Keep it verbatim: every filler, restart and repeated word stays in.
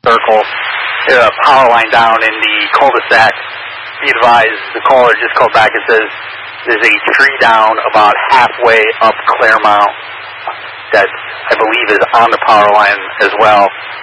circle, uh, power line down in the cul-de-sac. Be advised, the caller just called back and says there's a tree down about halfway up Claremont that I believe is on the power line as well.